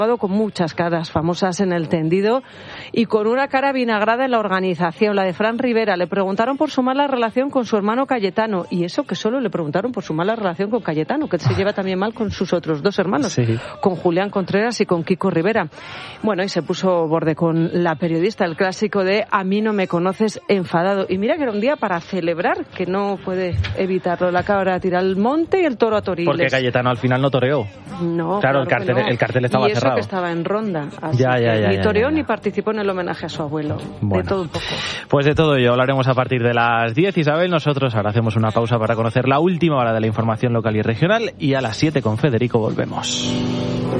con muchas caras famosas en el tendido y con una cara vinagrada en la organización, la de Fran Rivera. Le preguntaron por su mala relación con su hermano Cayetano, y eso que solo le preguntaron por su mala relación con Cayetano, que se lleva también mal con sus otros dos hermanos, sí, con Julián Contreras y con Kiko Rivera. Bueno, y se puso borde con la periodista, el clásico de "a mí no me conoces", enfadado. Y mira que era un día para celebrar, que no puede evitarlo. La cabra tira al monte y el toro a Toriles. Porque Cayetano al final no toreó. No, claro, el cartel estaba y eso cerrado. Que estaba en ronda. Así ya, ni toreó ni participó en el homenaje a su abuelo. Bueno, de todo un poco. Pues de todo ello hablaremos a partir de las 10, Isabel. Nosotros ahora hacemos una pausa para conocer la última hora de la información local y regional, y a las 7 con Federico volvemos.